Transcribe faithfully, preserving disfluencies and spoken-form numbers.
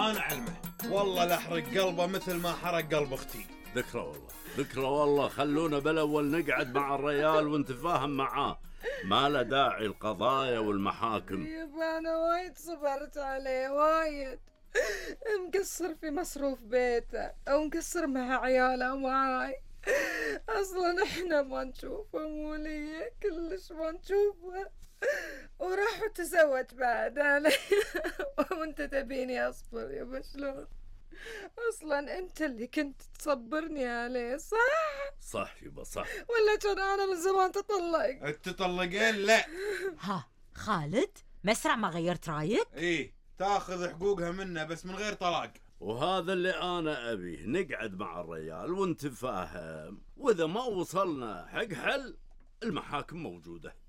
أنا علمه والله لأحرق قلبه مثل ما حرق قلب أختي. ذكرى والله ذكرى والله، خلونا بالأول نقعد مع الريال ونتفاهم معاه، ما له داعي القضايا والمحاكم. يبا أنا وايد صبرت عليه وايد، مقصر في مصروف بيته أو مقصر مع عياله ومعاي. أصلا إحنا ما نشوفه مولية كلش ما نشوفه، وراح وتزوج بعد علي. وانت تبيني أصبر يبا شلون؟ أصلا أنت اللي كنت تصبرني عليه صح؟ صح يبا صح. ولا كان أنا من زمان تطلق؟ التطلقين لا. ها خالد مسرع ما غيرت رايك؟ إيه تاخذ حقوقها منه بس من غير طلاق. وهذا اللي أنا أبيه، نقعد مع الريال ونتفاهم، وإذا ما وصلنا حق حل المحاكم موجودة.